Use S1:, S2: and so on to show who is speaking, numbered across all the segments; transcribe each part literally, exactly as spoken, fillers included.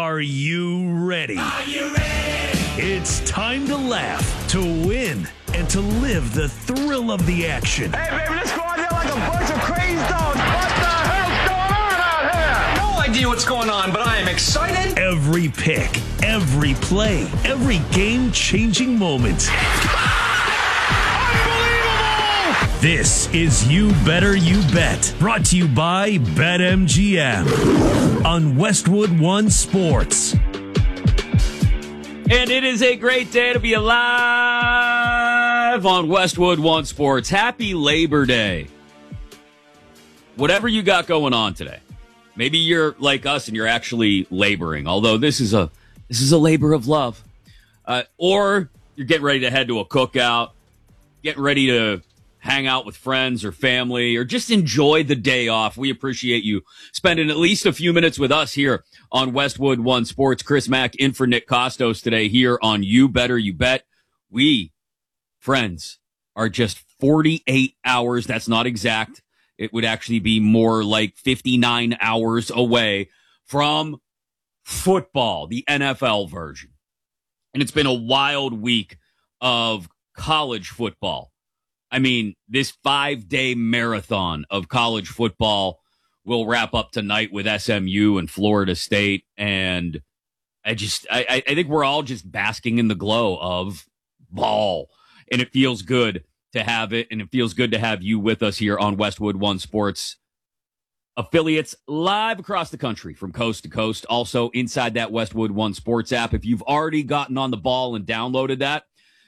S1: Are you ready?
S2: Are you ready?
S1: It's time to laugh, to win, and to live the thrill of the action.
S3: Hey, baby, let's go out there like a bunch of crazy dogs. What the hell's going on out here?
S4: No idea what's going on, but I am excited.
S1: Every pick, every play, every game-changing moment. This is You Better You Bet, brought to you by BetMGM on Westwood One Sports.
S5: And it is a great day to be alive on Westwood One Sports. Happy Labor Day. Whatever you got going on today. Maybe you're like us and you're actually laboring, although this is a this is a labor of love. Uh, or you're getting ready to head to a cookout, getting ready to hang out with friends or family, or just enjoy the day off. We appreciate you spending at least a few minutes with us here on Westwood One Sports. Chris Mack in for Nick Costos today here on You Better You Bet. We, friends, are just forty-eight hours. That's not exact. It would actually be more like fifty-nine hours away from football, the N F L version. And it's been a wild week of college football. I mean, this five-day marathon of college football will wrap up tonight with S M U and Florida State. And I just, I, I think we're all just basking in the glow of ball. And it feels good to have it. And it feels good to have you with us here on Westwood One Sports. Affiliates live across the country from coast to coast. Also inside that Westwood One Sports app. If you've already gotten on the ball and downloaded that,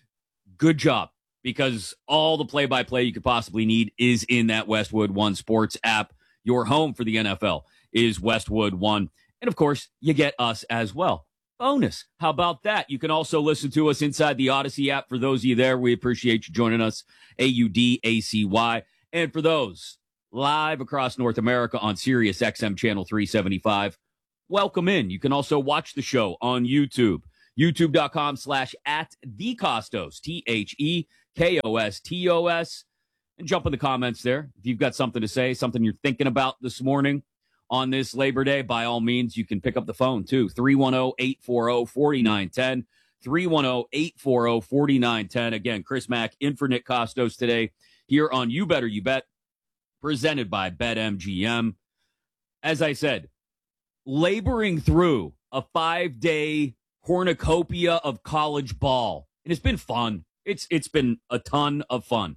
S5: good job. Because all the play-by-play you could possibly need is in that Westwood One Sports app. Your home for the N F L is Westwood One. And, of course, you get us as well. Bonus. How about that? You can also listen to us inside the Odyssey app. For those of you there, we appreciate you joining us, A U D A C Y. And for those live across North America on Sirius X M Channel three seventy-five, welcome in. You can also watch the show on YouTube. YouTube.com slash at the Costos, T H E K O S T O S, and jump in the comments there. If you've got something to say, something you're thinking about this morning on this Labor Day, by all means, you can pick up the phone too. three one zero, eight four zero, four nine one zero, three one zero, eight four zero, four nine one zero. Again, Chris Mack in for Nick Costos today here on You Better You Bet, presented by BetMGM. As I said, laboring through a five-day cornucopia of college ball. And it's been fun. It's It's been a ton of fun,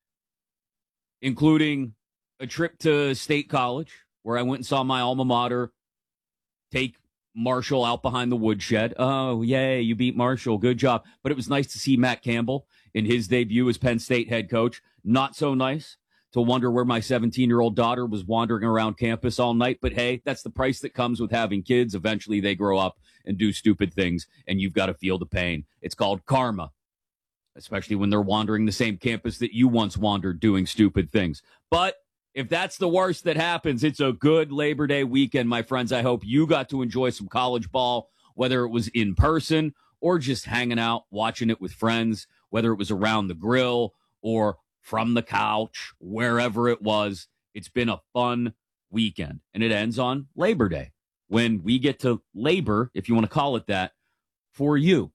S5: including a trip to State College where I went and saw my alma mater take Marshall out behind the woodshed. Oh, yay, you beat Marshall. Good job. But it was nice to see Matt Campbell in his debut as Penn State head coach. Not so nice to wonder where my seventeen-year-old daughter was wandering around campus all night. But, hey, that's the price that comes with having kids. Eventually they grow up and do stupid things, and you've got to feel the pain. It's called karma, especially when they're wandering the same campus that you once wandered doing stupid things. But if that's the worst that happens, it's a good Labor Day weekend, my friends. I hope you got to enjoy some college ball, whether it was in person or just hanging out, watching it with friends, whether it was around the grill or from the couch, wherever it was. It's been a fun weekend, and it ends on Labor Day when we get to labor, if you want to call it that, for you.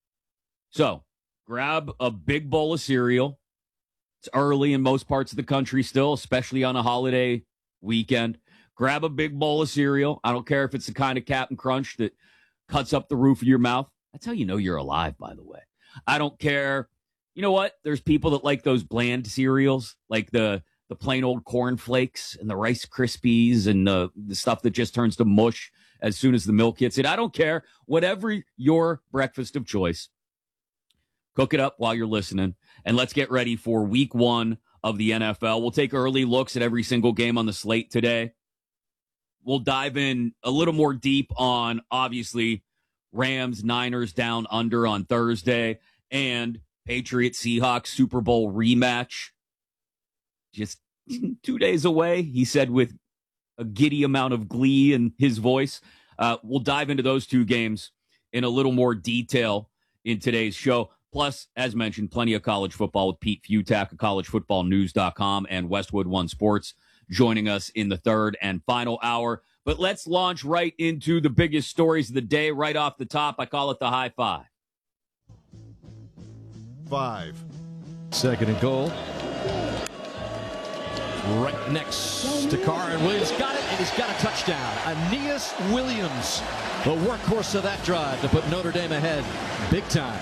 S5: So grab a big bowl of cereal. It's early in most parts of the country still, especially on a holiday weekend. Grab a big bowl of cereal. I don't care if it's the kind of Captain Crunch that cuts up the roof of your mouth. That's how you know you're alive, by the way. I don't care. You know what? There's people that like those bland cereals, like the the plain old Corn Flakes and the Rice Krispies and the, the stuff that just turns to mush as soon as the milk hits it. I don't care. Whatever your breakfast of choice, cook it up while you're listening, and let's get ready for week one of the N F L. We'll take early looks at every single game on the slate today. We'll dive in a little more deep on, obviously, Rams, Niners down under on Thursday, and Patriots, Seahawks Super Bowl rematch. Just two days away, he said with a giddy amount of glee in his voice. Uh, we'll dive into those two games in a little more detail in today's show. Plus, as mentioned, plenty of college football with Pete Futak of college football news dot com and Westwood One Sports joining us in the third and final hour. But let's launch right into the biggest stories of the day right off the top. I call it the high five.
S2: Five.
S6: Second and goal. Right next to Carr, and Williams got it, and he's got a touchdown. Aeneas Williams, the workhorse of that drive to put Notre Dame ahead big time.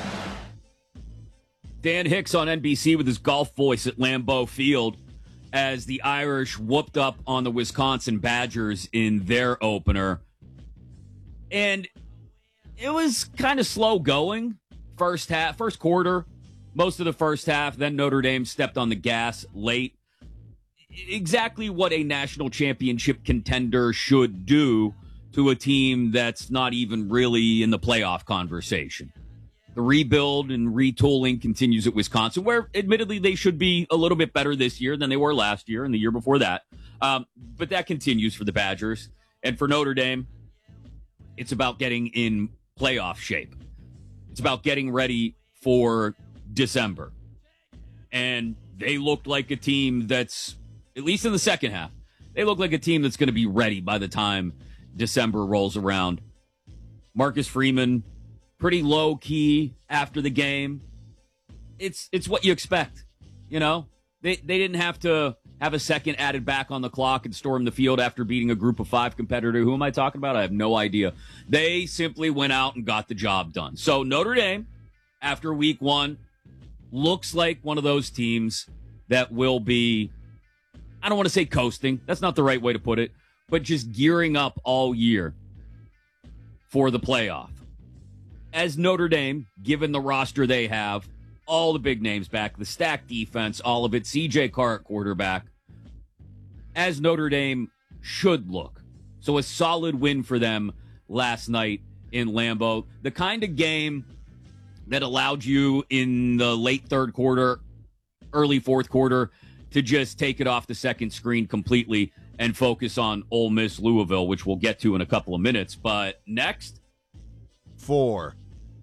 S5: Dan Hicks on N B C with his golf voice at Lambeau Field as the Irish whooped up on the Wisconsin Badgers in their opener. And it was kind of slow going first half, first quarter, most of the first half. Then Notre Dame stepped on the gas late. Exactly what a national championship contender should do to a team that's not even really in the playoff conversation. The rebuild and retooling continues at Wisconsin, where admittedly they should be a little bit better this year than they were last year and the year before that. Um, but that continues for the Badgers. And for Notre Dame, it's about getting in playoff shape. It's about getting ready for December. And they looked like a team that's, at least in the second half, they look like a team that's going to be ready by the time December rolls around. Marcus Freeman, pretty low key after the game. It's it's what you expect, you know. They they didn't have to have a second added back on the clock and storm the field after beating a group of five competitor. Who am I talking about? I have no idea. They simply went out and got the job done. So Notre Dame, after week one, looks like one of those teams that will be, I don't want to say coasting. That's not the right way to put it, but just gearing up all year for the playoff. As Notre Dame, given the roster they have, all the big names back, the stacked defense, all of it, C J Carr at quarterback, as Notre Dame should look. So a solid win for them last night in Lambeau. The kind of game that allowed you in the late third quarter, early fourth quarter, to just take it off the second screen completely and focus on Ole Miss Louisville, which we'll get to in a couple of minutes. But next,
S2: Four.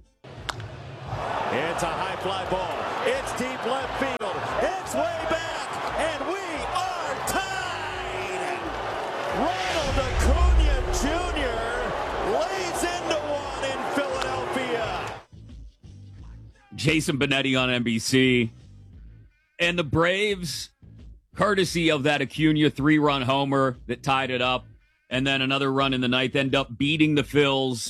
S7: It's a high fly ball. It's deep left field. It's way back, and we are tied. Ronald Acuna Junior lays into one in Philadelphia.
S5: Jason Benetti on N B C. And the Braves, courtesy of that Acuna three-run homer that tied it up, and then another run in the ninth, end up beating the Phils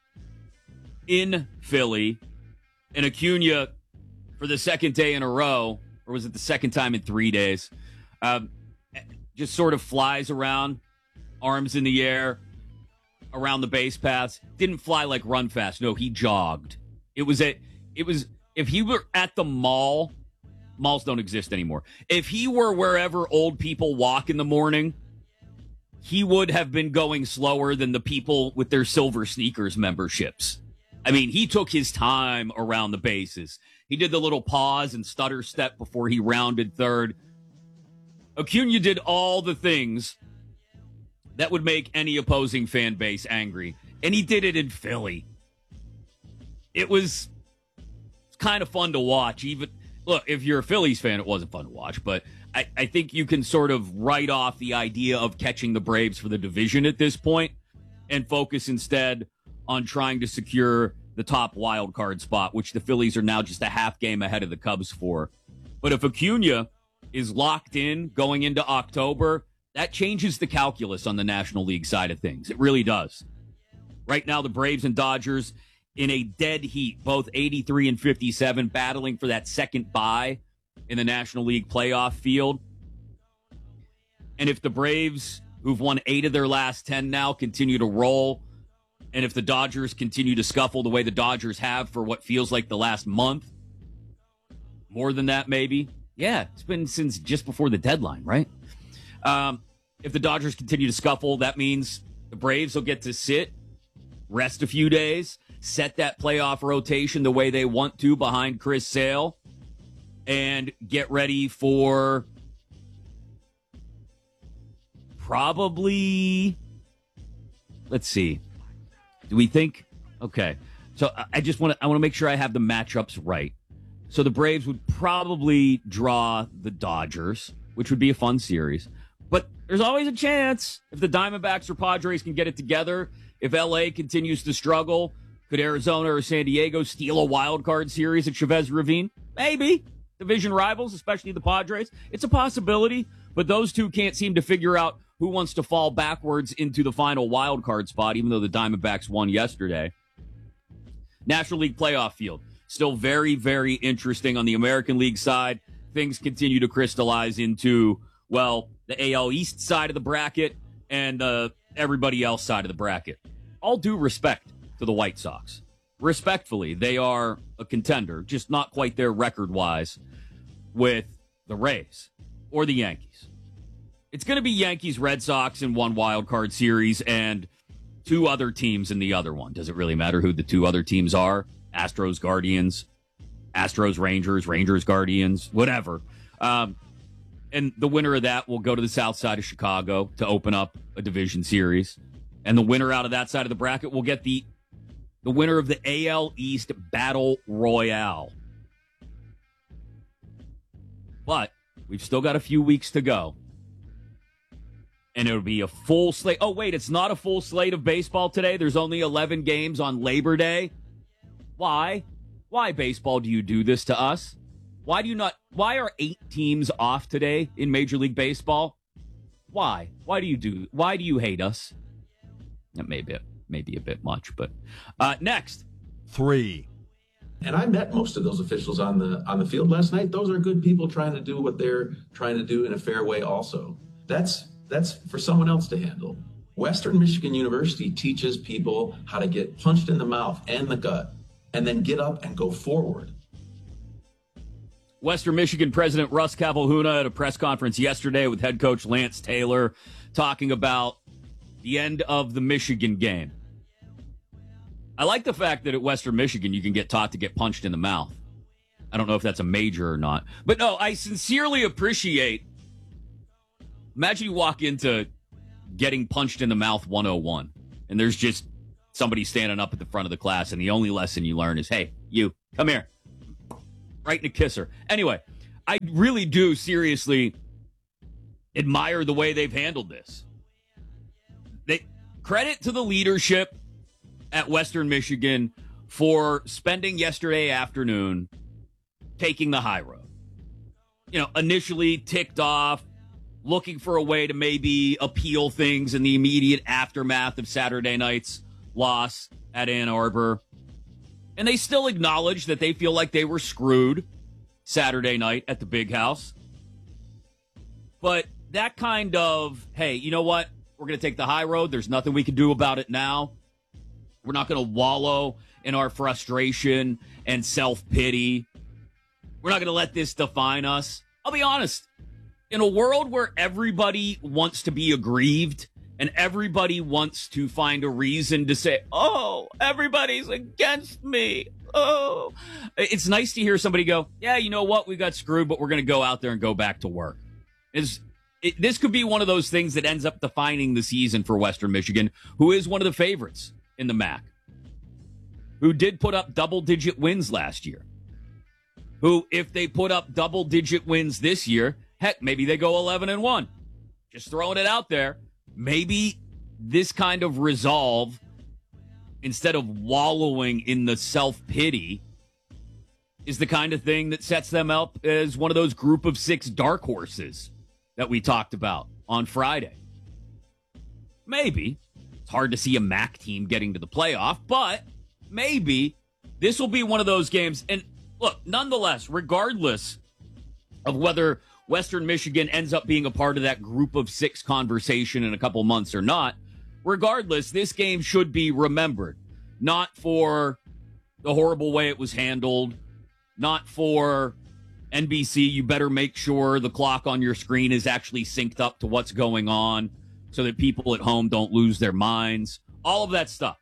S5: in Philly. And Acuna, for the second day in a row, or was it the second time in three days, um, just sort of flies around, arms in the air, around the base paths. Didn't fly like run fast. No, he jogged. It was a, it was, if he were at the mall, malls don't exist anymore. If he were wherever old people walk in the morning, he would have been going slower than the people with their Silver Sneakers memberships. I mean, he took his time around the bases. He did the little pause and stutter step before he rounded third. Acuna did all the things that would make any opposing fan base angry, and he did it in Philly. It was kind of fun to watch. Even look, if you're a Phillies fan, it wasn't fun to watch, but I, I think you can sort of write off the idea of catching the Braves for the division at this point and focus instead on trying to secure the top wild card spot, which the Phillies are now just a half game ahead of the Cubs for. But if Acuna is locked in going into October, that changes the calculus on the National League side of things. It really does. Right now, the Braves and Dodgers in a dead heat, both eighty-three and fifty-seven, battling for that second bye in the National League playoff field. And if the Braves, who've won eight of their last ten now, continue to roll, and if the Dodgers continue to scuffle the way the Dodgers have for what feels like the last month, more than that maybe. Yeah, it's been since just before the deadline, right? Um, if the Dodgers continue to scuffle, that means the Braves will get to sit, rest a few days, set that playoff rotation the way they want to behind Chris Sale, and get ready for probably, let's see. Do we think? Okay. So I just want to I want to make sure I have the matchups right. So the Braves would probably draw the Dodgers, which would be a fun series. But there's always a chance if the Diamondbacks or Padres can get it together. If L A continues to struggle, could Arizona or San Diego steal a wild card series at Chavez Ravine? Maybe. Division rivals, especially the Padres. It's a possibility, but those two can't seem to figure out who wants to fall backwards into the final wild card spot, even though the Diamondbacks won yesterday. National League playoff field. Still very, very interesting on the American League side. Things continue to crystallize into, well, the A L East side of the bracket and uh, everybody else side of the bracket. All due respect to the White Sox. Respectfully, they are a contender, just not quite there record-wise with the Rays or the Yankees. It's going to be Yankees, Red Sox in one wild card series and two other teams in the other one. Does it really matter who the two other teams are? Astros, Guardians, Astros, Rangers, Rangers, Guardians, whatever. Um, and the winner of that will go to the south side of Chicago to open up a division series. And the winner out of that side of the bracket will get the the winner of the A L East Battle Royale. But we've still got a few weeks to go. And it'll be a full slate. Oh, wait, it's not a full slate of baseball today. There's only eleven games on Labor Day. Why? Why, baseball, do you do this to us? Why do you not? Why are eight teams off today in Major League Baseball? Why? Why do you do? Why do you hate us? That may be, maybe a bit much, but uh, next.
S2: Three.
S8: And I met most of those officials on the on the field last night. Those are good people trying to do what they're trying to do in a fair way also. That's that's for someone else to handle. Western Michigan University teaches people how to get punched in the mouth and the gut and then get up and go forward.
S5: Western Michigan President Russ Cavalhuna at a press conference yesterday with head coach Lance Taylor talking about the end of the Michigan game. I like the fact that at Western Michigan you can get taught to get punched in the mouth. I don't know if that's a major or not. But no, I sincerely appreciate. Imagine you walk into getting punched in the mouth one oh one, and there's just somebody standing up at the front of the class, and the only lesson you learn is, hey, you, come here. Right in a kisser. Anyway, I really do seriously admire the way they've handled this. They credit to the leadership at Western Michigan for spending yesterday afternoon taking the high road. You know, initially ticked off, looking for a way to maybe appeal things in the immediate aftermath of Saturday night's loss at Ann Arbor. And they still acknowledge that they feel like they were screwed Saturday night at the Big House. But that kind of, hey, you know what? We're going to take the high road. There's nothing we can do about it now. We're not going to wallow in our frustration and self-pity. We're not going to let this define us. I'll be honest. In a world where everybody wants to be aggrieved and everybody wants to find a reason to say, oh, everybody's against me. Oh, it's nice to hear somebody go, yeah, you know what? We got screwed, but we're going to go out there and go back to work. It's, it, this could be one of those things that ends up defining the season for Western Michigan, who is one of the favorites in the M A C, who did put up double-digit wins last year, who, if they put up double-digit wins this year, heck, maybe they go eleven and one. Just throwing it out there. Maybe this kind of resolve, instead of wallowing in the self-pity, is the kind of thing that sets them up as one of those group of six dark horses that we talked about on Friday. Maybe. It's hard to see a M A C team getting to the playoff, but maybe this will be one of those games. And look, nonetheless, regardless of whether Western Michigan ends up being a part of that group of six conversation in a couple months or not, regardless, this game should be remembered. Not for the horrible way it was handled, not for N B C, you better make sure the clock on your screen is actually synced up to what's going on so that people at home don't lose their minds. All of that stuff.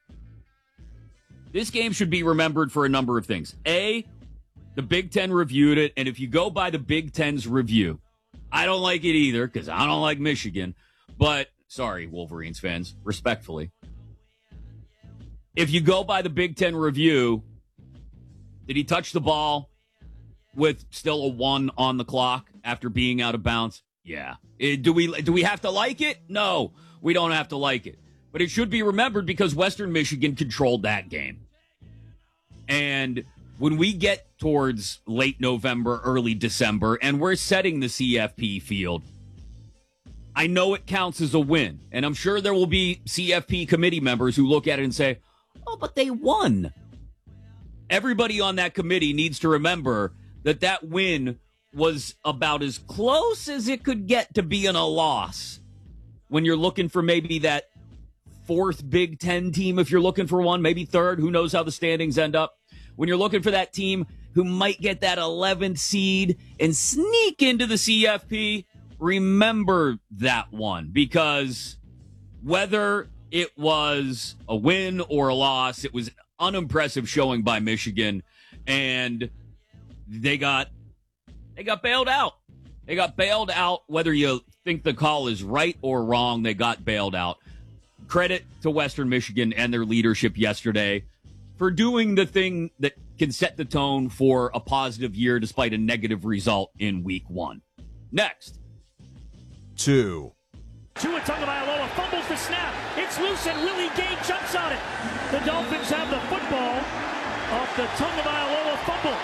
S5: This game should be remembered for a number of things. A, the Big Ten reviewed it, and if you go by the Big Ten's review, I don't like it either because I don't like Michigan, but sorry, Wolverines fans, respectfully. If you go by the Big Ten review, did he touch the ball with still a one on the clock after being out of bounds? Yeah. It, do we do we have to like it? No, we don't have to like it. But it should be remembered because Western Michigan controlled that game. And when we get towards late November, early December, and we're setting the C F P field, I know it counts as a win. And I'm sure there will be C F P committee members who look at it and say, oh, but they won. Everybody on that committee needs to remember that that win was about as close as it could get to being a loss. When you're looking for maybe that fourth Big Ten team, if you're looking for one, maybe third, who knows how the standings end up. When you're looking for that team who might get that eleventh seed and sneak into the C F P, remember that one, because whether it was a win or a loss, it was an unimpressive showing by Michigan, and they got they got bailed out. They got bailed out, whether you think the call is right or wrong, they got bailed out. Credit to Western Michigan and their leadership yesterday for doing the thing that can set the tone for a positive year despite a negative result in week one. Next.
S2: Two.
S9: Tua Tagovailoa fumbles the snap. It's loose and Willie Gay jumps on it. The Dolphins have the football off the Tagovailoa fumble.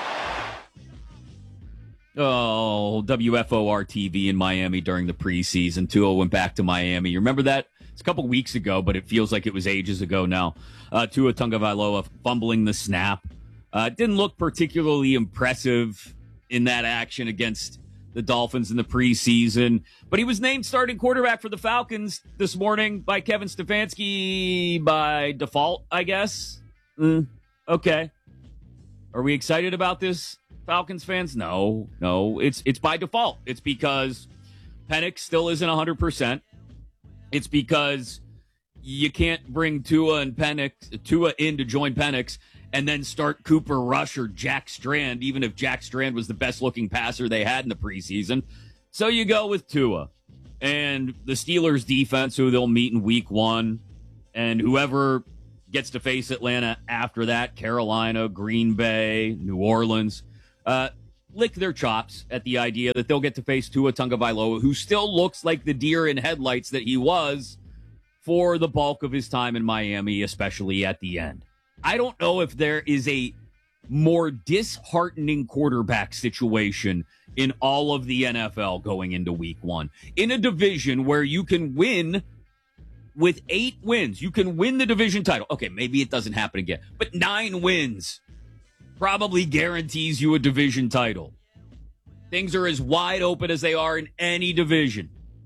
S5: Oh, W F O R T V in Miami during the preseason. Tua went back to Miami. You remember that? It's a couple weeks ago, but it feels like it was ages ago now. Uh, Tua Tagovailoa fumbling the snap. Uh, didn't look particularly impressive in that action against the Dolphins in the preseason, but he was named starting quarterback for the Falcons this morning by Kevin Stefanski by default, I guess. Mm, okay. Are we excited about this, Falcons fans? No, no. It's it's by default. It's because Penix still isn't one hundred percent. It's because you can't bring Tua and Penix, Tua in to join Penix and then start Cooper Rush or Jack Strand, even if Jack Strand was the best-looking passer they had in the preseason. So you go with Tua. And the Steelers' defense, who they'll meet in week one, and whoever gets to face Atlanta after that, Carolina, Green Bay, New Orleans, uh, lick their chops at the idea that they'll get to face Tua Tagovailoa, who still looks like the deer in headlights that he was for the bulk of his time in Miami, especially at the end. I don't know if there is a more disheartening quarterback situation in all of the N F L going into week one. In a division where you can win with eight wins, you can win the division title. Okay, maybe it doesn't happen again, but nine wins probably guarantees you a division title. Things are as wide open as they are in any division.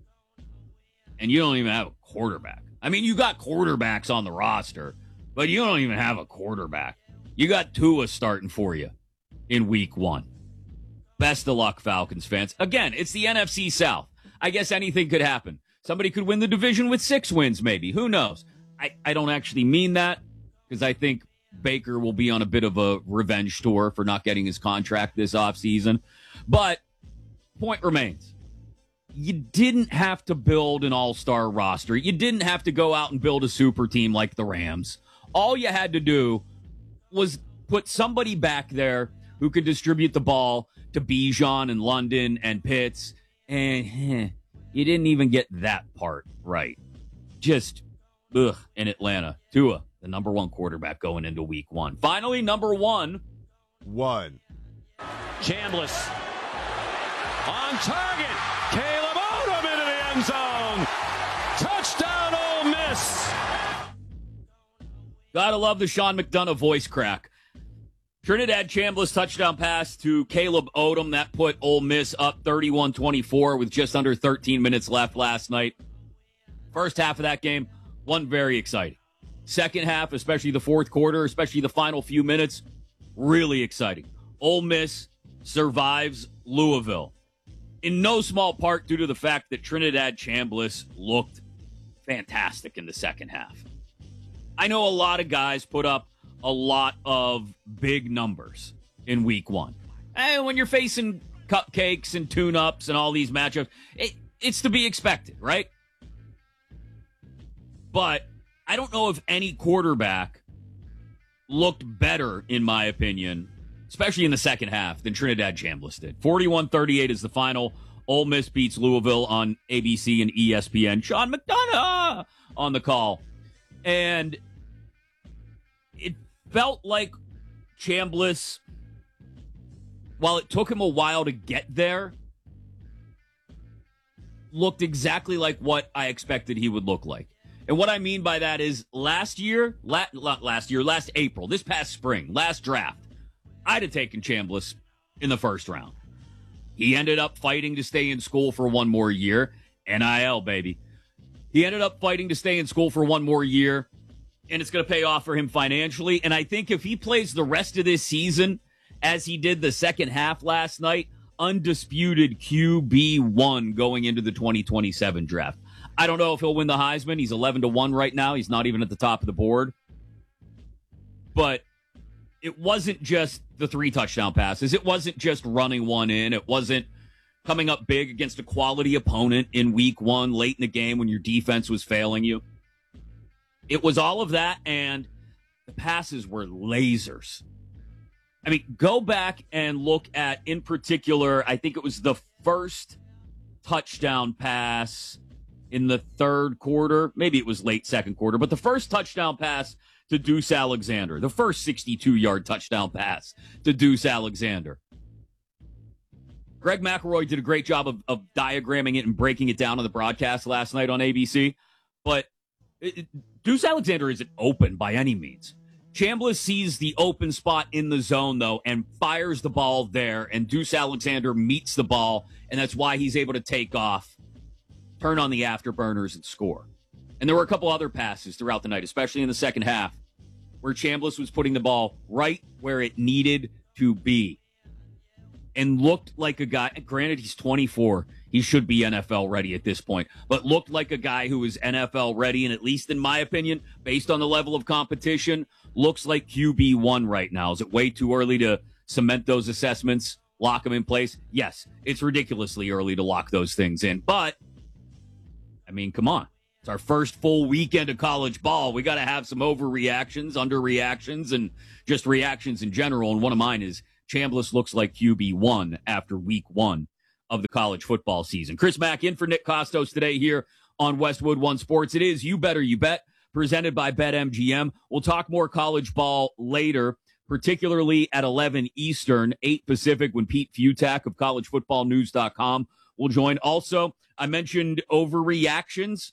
S5: And you don't even have a quarterback. I mean, you got quarterbacks on the roster, but you don't even have a quarterback. You got Tua starting for you in week one. Best of luck, Falcons fans. Again, it's the N F C South. I guess anything could happen. Somebody could win the division with six wins, maybe. Who knows? I, I don't actually mean that, because I think Baker will be on a bit of a revenge tour for not getting his contract this offseason. But point remains. You didn't have to build an all-star roster. You didn't have to go out and build a super team like the Rams. All you had to do was put somebody back there who could distribute the ball to Bijan and London and Pitts, and eh, you didn't even get that part right. Just, ugh, in Atlanta. Tua, the number one quarterback going into week one. Finally, number one.
S2: One.
S6: Chambliss on target. Caleb Odom into the end zone. Touchdown, Ole Miss.
S5: Gotta love the Sean McDonough voice crack. Trinidad Chambliss touchdown pass to Caleb Odom. That put Ole Miss up thirty-one twenty-four with just under thirteen minutes left last night. First half of that game, wasn't very exciting. Second half, especially the fourth quarter, especially the final few minutes, really exciting. Ole Miss survives Louisville. In no small part due to the fact that Trinidad Chambliss looked fantastic in the second half. I know a lot of guys put up a lot of big numbers in week one. And when you're facing cupcakes and tune-ups and all these matchups, it, it's to be expected, right? But I don't know if any quarterback looked better, in my opinion, especially in the second half, than Trinidad Chambliss did. forty-one thirty-eight is the final. Ole Miss beats Louisville on A B C and E S P N. Sean McDonough on the call. And it felt like Chambliss, while it took him a while to get there, looked exactly like what I expected he would look like. And what I mean by that is last year, la- last year, last April, this past spring, last draft, I'd have taken Chambliss in the first round. He ended up fighting to stay in school for one more year. N I L, baby. He ended up fighting to stay in school for one more year, and it's going to pay off for him financially. And I think if he plays the rest of this season as he did the second half last night, undisputed Q B one going into the twenty twenty-seven draft. I don't know if he'll win the Heisman. He's eleven to one right now. He's not even at the top of the board. But it wasn't just the three touchdown passes. It wasn't just running one in. It wasn't coming up big against a quality opponent in week one, late in the game when your defense was failing you. It was all of that, and the passes were lasers. I mean, go back and look at, in particular, I think it was the first touchdown pass in the third quarter. Maybe it was late second quarter, but the first touchdown pass to Deuce Alexander, the first sixty-two-yard touchdown pass to Deuce Alexander. Greg McElroy did a great job of, of diagramming it and breaking it down on the broadcast last night on A B C, but it, it, Deuce Alexander isn't open by any means. Chambliss sees the open spot in the zone, though, and fires the ball there, and Deuce Alexander meets the ball, and that's why he's able to take off, turn on the afterburners, and score. And there were a couple other passes throughout the night, especially in the second half, where Chambliss was putting the ball right where it needed to be and looked like a guy. Granted, he's twenty-four. He should be N F L ready at this point, but looked like a guy who is N F L ready, and at least in my opinion, based on the level of competition, looks like Q B one right now. Is it way too early to cement those assessments, lock them in place? Yes, it's ridiculously early to lock those things in, but, I mean, come on. It's our first full weekend of college ball. We got to have some overreactions, underreactions, and just reactions in general, and one of mine is Chambliss looks like Q B one after week one of the college football season. Chris Mack in for Nick Costos today here on Westwood One Sports. It is You Better You Bet, presented by BetMGM. We'll talk more college ball later, particularly at eleven Eastern, eight Pacific, when Pete Futak of college football news dot com will join. Also, I mentioned overreactions.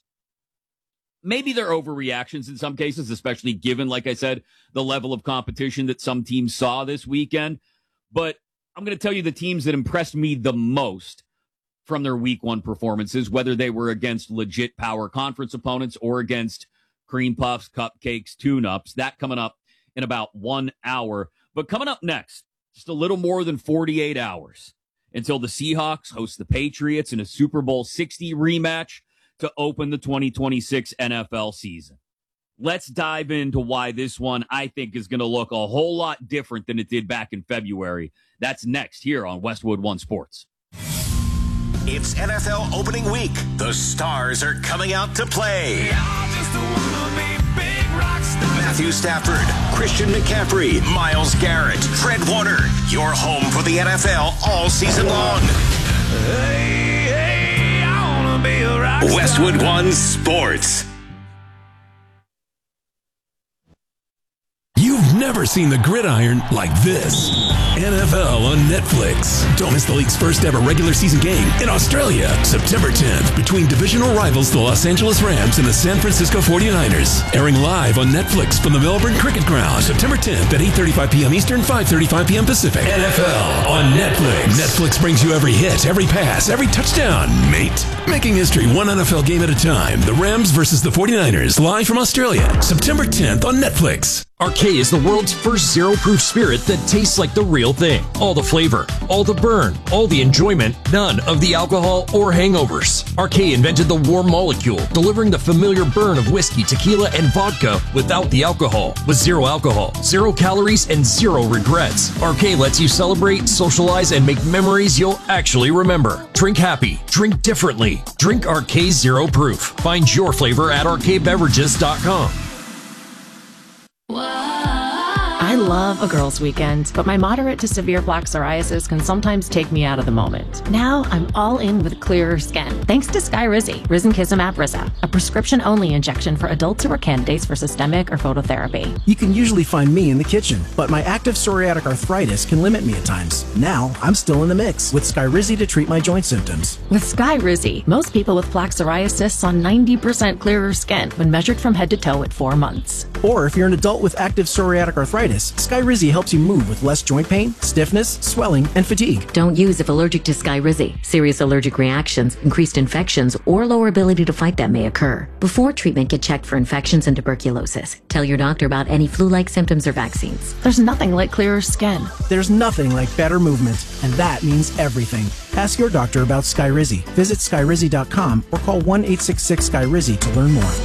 S5: Maybe they're overreactions in some cases, especially given, like I said, the level of competition that some teams saw this weekend. But I'm going to tell you the teams that impressed me the most from their week one performances, whether they were against legit power conference opponents or against cream puffs, cupcakes, tune-ups. That coming up in about one hour. But coming up next, just a little more than forty-eight hours until the Seahawks host the Patriots in a Super Bowl sixty rematch to open the twenty twenty-six N F L season. Let's dive into why this one, I think, is going to look a whole lot different than it did back in February. That's next here on Westwood One Sports.
S10: It's N F L opening week. The stars are coming out to play. Matthew Stafford, Christian McCaffrey, Myles Garrett, Fred Warner. Your home for the N F L all season long. Hey, hey, I wanna be a rock star. Westwood One Sports.
S11: You've never seen the gridiron like this. N F L on Netflix. Don't miss the league's first ever regular season game in Australia, September tenth, between divisional rivals the Los Angeles Rams and the San Francisco forty-niners. Airing live on Netflix from the Melbourne Cricket Ground, September tenth at eight thirty-five p.m. Eastern, five thirty-five p.m. Pacific. N F L on Netflix. Netflix brings you every hit, every pass, every touchdown, mate. Making history one N F L game at a time. The Rams versus the forty-niners, live from Australia, September tenth on Netflix.
S12: Arcade is the world's first zero-proof spirit that tastes like the real thing. All the flavor, all the burn, all the enjoyment, none of the alcohol or hangovers. Arcade invented the warm molecule, delivering the familiar burn of whiskey, tequila, and vodka without the alcohol. With zero alcohol, zero calories, and zero regrets. Arcade lets you celebrate, socialize, and make memories you'll actually remember. Drink happy. Drink differently. Drink Arcade Zero Proof. Find your flavor at arcade beverages dot com.
S13: I love a girls' weekend, but my moderate to severe plaque psoriasis can sometimes take me out of the moment. Now I'm all in with clearer skin, thanks to Skyrizi, Risankizumab Riza, a prescription-only injection for adults who are candidates for systemic or phototherapy.
S14: You can usually find me in the kitchen, but my active psoriatic arthritis can limit me at times. Now I'm still in the mix with Skyrizi to treat my joint symptoms.
S13: With Skyrizi, most people with plaque psoriasis saw ninety percent clearer skin when measured from head to toe at four months.
S14: Or if you're an adult with active psoriatic arthritis, Skyrizi helps you move with less joint pain, stiffness, swelling, and fatigue.
S15: Don't use if allergic to Skyrizi. Serious allergic reactions, increased infections, or lower ability to fight them may occur. Before treatment, get checked for infections and tuberculosis. Tell your doctor about any flu-like symptoms or vaccines.
S13: There's nothing like clearer skin.
S14: There's nothing like better movement, and that means everything. Ask your doctor about Skyrizi. Visit Skyrizi dot com or call one eight six six Skyrizi to learn more.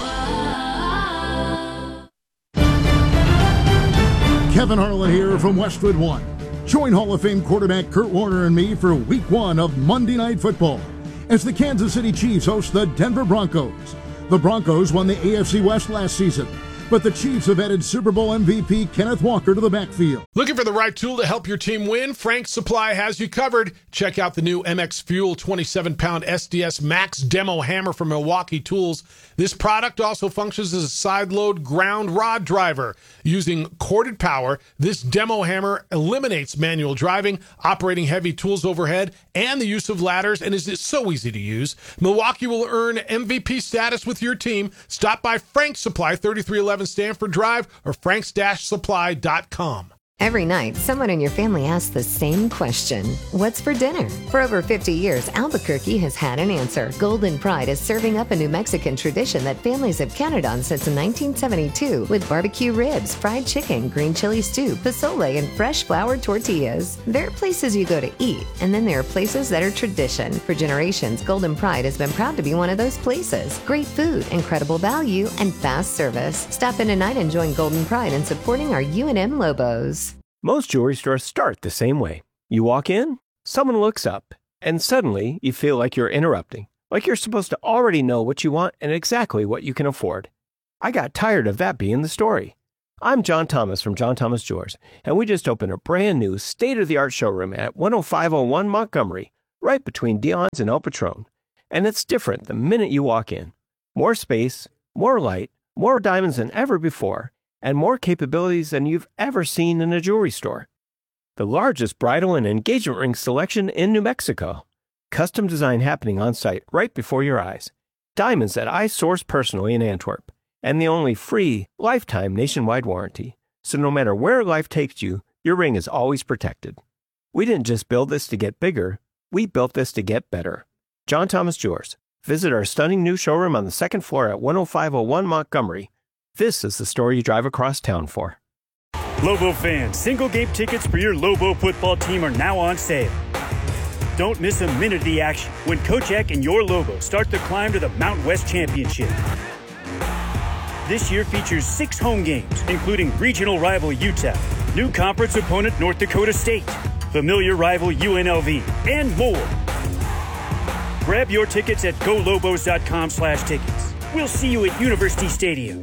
S16: Kevin Harlan here from Westwood One. Join Hall of Fame quarterback Kurt Warner and me for week one of Monday Night Football as the Kansas City Chiefs host the Denver Broncos. The Broncos won the A F C West last season, but the Chiefs have added Super Bowl M V P Kenneth Walker to the backfield.
S17: Looking for the right tool to help your team win? Frank's Supply has you covered. Check out the new M X Fuel twenty-seven pound S D S Max Demo Hammer from Milwaukee Tools. This product also functions as a side-load ground rod driver. Using corded power, this demo hammer eliminates manual driving, operating heavy tools overhead, and the use of ladders, and is so easy to use. Milwaukee will earn M V P status with your team. Stop by Frank's Supply, thirty-three eleven Stanford Drive, or franks dash supply dot com.
S18: Every night, someone in your family asks the same question. What's for dinner? For over fifty years, Albuquerque has had an answer. Golden Pride is serving up a New Mexican tradition that families have counted on since nineteen seventy-two with barbecue ribs, fried chicken, green chili stew, pozole, and fresh floured tortillas. There are places you go to eat, and then there are places that are tradition. For generations, Golden Pride has been proud to be one of those places. Great food, incredible value, and fast service. Stop in tonight and join Golden Pride in supporting our U N M Lobos.
S19: Most jewelry stores start the same way. You walk in, someone looks up, and suddenly you feel like you're interrupting, like you're supposed to already know what you want and exactly what you can afford. I got tired of that being the story. I'm John Thomas from John Thomas Jewelers, and we just opened a brand new state-of-the-art showroom at one oh five oh one Montgomery, right between Dion's and El Patron. And it's different the minute you walk in. More space, more light, more diamonds than ever before, and more capabilities than you've ever seen in a jewelry store. The largest bridal and engagement ring selection in New Mexico. Custom design happening on site right before your eyes. Diamonds that I source personally in Antwerp. And the only free, lifetime nationwide warranty. So no matter where life takes you, your ring is always protected. We didn't just build this to get bigger, we built this to get better. John Thomas Jewelers. Visit our stunning new showroom on the second floor at one oh five oh one Montgomery. This is the story you drive across town for.
S20: Lobo fans, single game tickets for your Lobo football team are now on sale. Don't miss a minute of the action when Coach Eck and your Lobos start the climb to the Mountain West Championship. This year features six home games, including regional rival U T E P, new conference opponent North Dakota State, familiar rival U N L V, and more. Grab your tickets at go lobos dot com slash tickets. We'll see you at University Stadium.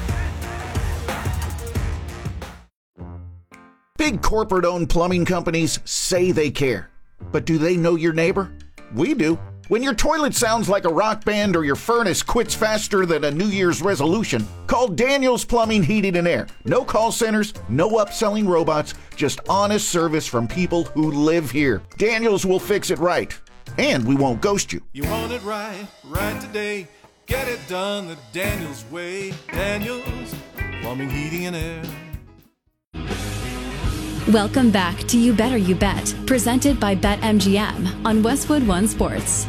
S21: Big corporate-owned plumbing companies say they care. But do they know your neighbor? We do. When your toilet sounds like a rock band or your furnace quits faster than a New Year's resolution, call Daniels Plumbing, Heating, and Air. No call centers, no upselling robots, just honest service from people who live here. Daniels will fix it right. And we won't ghost you.
S22: You want it right, right today. Get it done the Daniels way. Daniels Plumbing, Heating, and Air.
S23: Welcome back to You Better You Bet, presented by BetMGM on Westwood One Sports.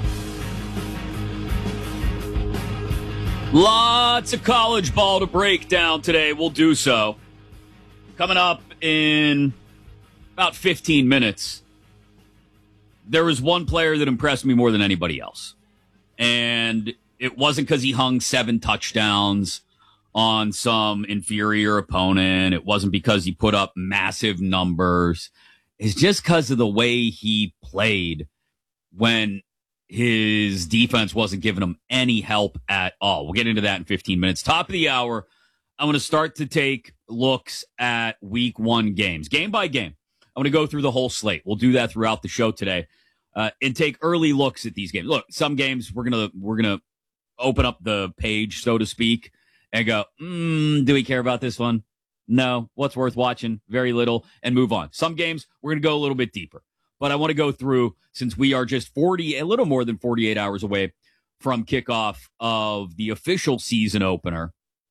S5: Lots of college ball to break down today. We'll do so. Coming up in about fifteen minutes, there was one player that impressed me more than anybody else. And it wasn't because he hung seven touchdowns on some inferior opponent. It wasn't because he put up massive numbers. It's just because of the way he played when his defense wasn't giving him any help at all. We'll get into that in fifteen minutes. Top of the hour, I'm going to start to take looks at week one games, game by game. I'm going to go through the whole slate. We'll do that throughout the show today, uh, and take early looks at these games. Look, some games we're going to we're going to open up the page, so to speak, and go, mm, do we care about this one? No. What's worth watching? Very little, and move on. Some games we're going to go a little bit deeper, but I want to go through, since we are just forty, a little more than forty-eight hours away from kickoff of the official season opener.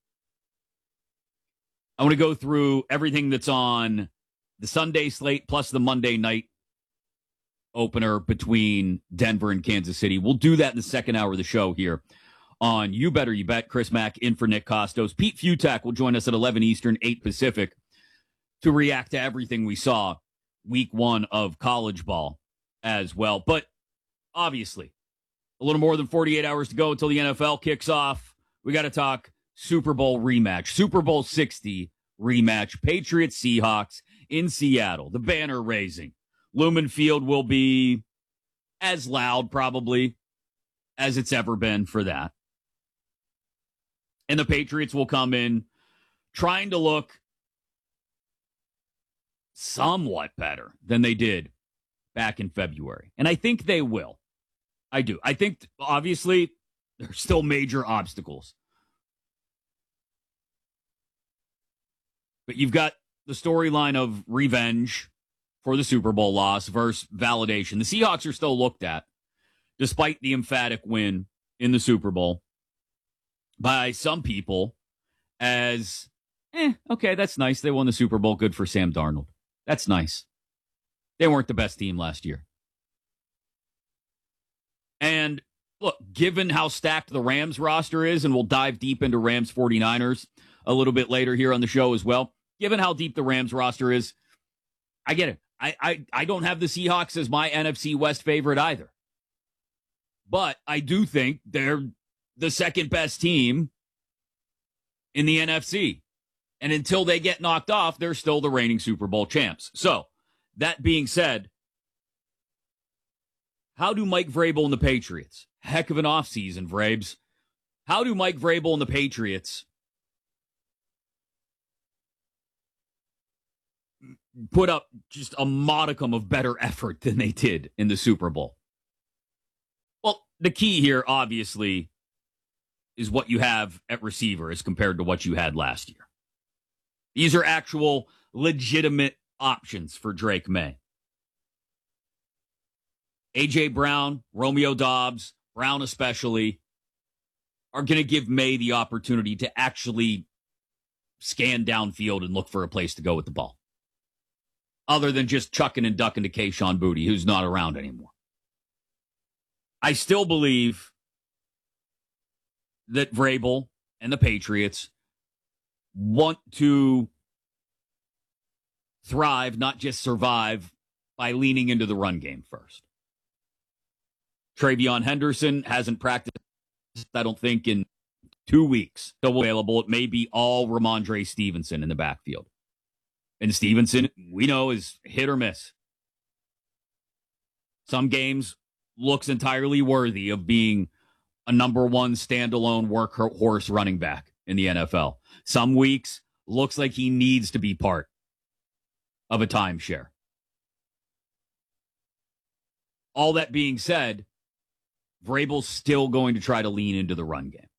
S5: I want to go through everything that's on the Sunday slate plus the Monday night opener between Denver and Kansas City. We'll do that in the second hour of the show here on You Better You Bet. Chris Mack in for Nick Costos. Pete Futak will join us at eleven Eastern, eight Pacific to react to everything we saw week one of college ball as well. But obviously, a little more than forty-eight hours to go until the N F L kicks off. We got to talk Super Bowl rematch, Super Bowl sixty rematch, Patriots Seahawks in Seattle, the banner raising. Lumen Field will be as loud probably as it's ever been for that. And the Patriots will come in trying to look somewhat better than they did back in February. And I think they will. I do. I think, obviously, there's still major obstacles. But you've got the storyline of revenge for the Super Bowl loss versus validation. The Seahawks are still looked at, despite the emphatic win in the Super Bowl, by some people as, eh, okay, that's nice. They won the Super Bowl. Good for Sam Darnold. That's nice. They weren't the best team last year. And look, given how stacked the Rams roster is, and we'll dive deep into Rams 49ers a little bit later here on the show as well, given how deep the Rams roster is, I get it. I, I, I don't have the Seahawks as my N F C West favorite either. But I do think they're the second best team in the N F C. And until they get knocked off, they're still the reigning Super Bowl champs. So, that being said, how do Mike Vrabel and the Patriots, heck of an offseason, Vrabes, how do Mike Vrabel and the Patriots put up just a modicum of better effort than they did in the Super Bowl? Well, the key here, obviously, is what you have at receiver as compared to what you had last year. These are actual legitimate options for Drake May. A J. Brown, Romeo Doubs, Brown especially, are going to give May the opportunity to actually scan downfield and look for a place to go with the ball, other than just chucking and ducking to Kayshon Boutte, who's not around anymore. I still believe that Vrabel and the Patriots want to thrive, not just survive, by leaning into the run game first. Travion Henderson hasn't practiced, I don't think, in two weeks. Still available. It may be all Ramondre Stevenson in the backfield. And Stevenson, we know, is hit or miss. Some games looks entirely worthy of being a number one standalone workhorse running back in the N F L. Some weeks looks like he needs to be part of a timeshare. All that being said, Vrabel's still going to try to lean into the run game.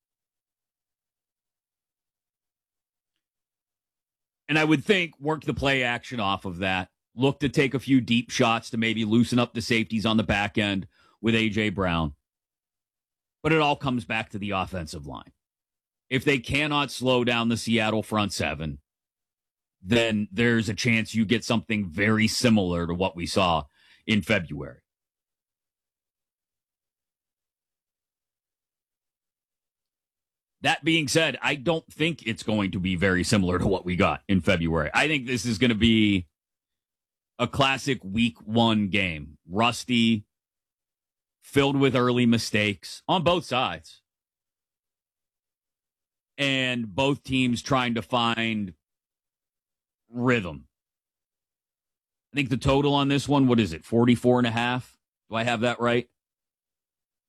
S5: And I would think work the play action off of that. Look to take a few deep shots to maybe loosen up the safeties on the back end with A J. Brown. But it all comes back to the offensive line. If they cannot slow down the Seattle front seven, then there's a chance you get something very similar to what we saw in February. That being said, I don't think it's going to be very similar to what we got in February. I think this is going to be a classic week one game. Rusty, filled with early mistakes on both sides. And both teams trying to find rhythm. I think the total on this one, what is it, forty-four and a half? Do I have that right?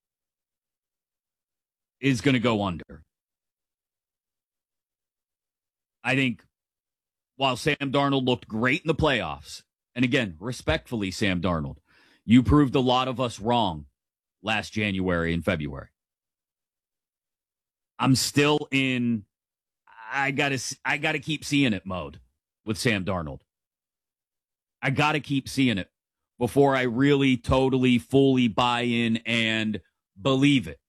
S5: Is going to go under. I think while Sam Darnold looked great in the playoffs, and again, respectfully, Sam Darnold, you proved a lot of us wrong last January and February. I'm still in, I gotta, I gotta keep seeing it mode with Sam Darnold. I gotta keep seeing it before I really totally, fully buy in and believe it.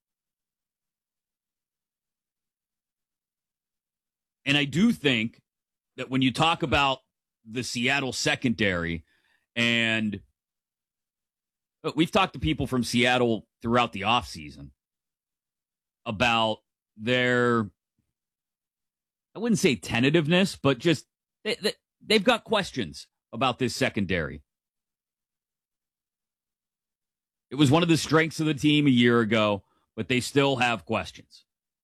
S5: And I do think that when you talk about the Seattle secondary, and we've talked to people from Seattle throughout the offseason about their, I wouldn't say tentativeness, but just they, they, they've got questions about this secondary. It was one of the strengths of the team a year ago, but they still have questions.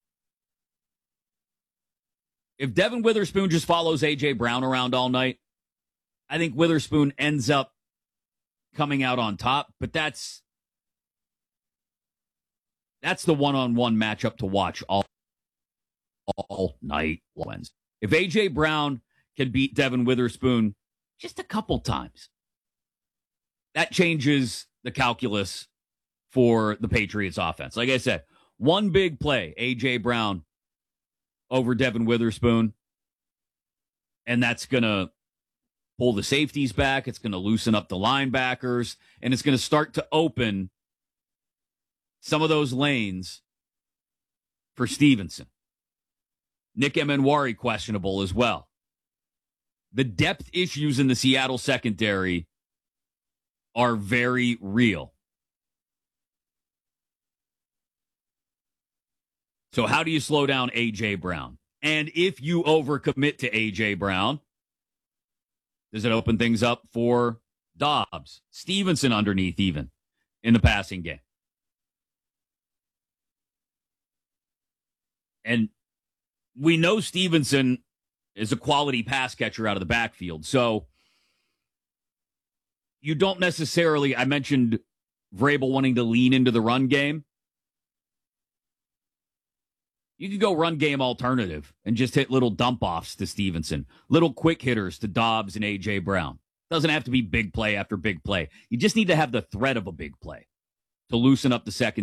S5: If Devin Witherspoon just follows A J Brown around all night, I think Witherspoon ends up coming out on top, but that's that's the one-on-one matchup to watch all, all night. If A J Brown can beat Devin Witherspoon just a couple times, that changes the calculus for the Patriots offense. Like I said, one big play, A J Brown over Devin Witherspoon, and that's going to pull the safeties back. It's going to loosen up the linebackers, and it's going to start to open some of those lanes for Stevenson. Nick Emenwari questionable as well. The depth issues in the Seattle secondary are very real. So how do you slow down A J Brown? And if you overcommit to A J Brown, does it open things up for Dobbs, Stevenson underneath even in the passing game? And we know Stevenson is a quality pass catcher out of the backfield. So you don't necessarily, I mentioned Vrabel wanting to lean into the run game. You could go run game alternative and just hit little dump-offs to Stevenson, little quick hitters to Dobbs and A J Brown. Doesn't have to be big play after big play. You just need to have the threat of a big play to loosen up the second.